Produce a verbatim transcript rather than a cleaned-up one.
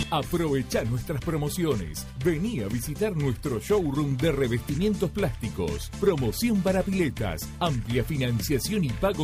Aprovecha nuestras promociones. Vení a visitar nuestro showroom de revestimientos plásticos. Promoción para piletas. Amplia financiación y pago